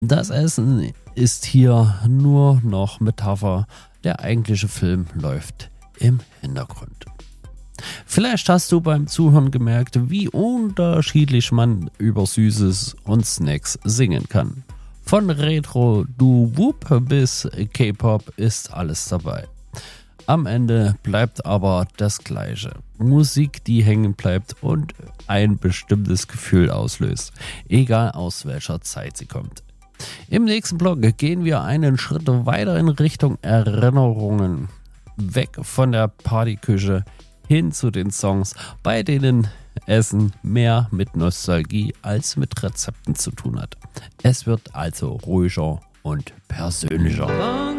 Das Essen ist hier nur noch Metapher. Der eigentliche Film läuft im Hintergrund. Vielleicht hast du beim Zuhören gemerkt, wie unterschiedlich man über Süßes und Snacks singen kann. Von Retro, Doo-Wop bis K-Pop ist alles dabei. Am Ende bleibt aber das Gleiche. Musik, die hängen bleibt und ein bestimmtes Gefühl auslöst, egal aus welcher Zeit sie kommt. Im nächsten Blog gehen wir einen Schritt weiter in Richtung Erinnerungen. Weg von der Partyküche hin zu den Songs, bei denen Essen mehr mit Nostalgie als mit Rezepten zu tun hat. Es wird also ruhiger und persönlicher.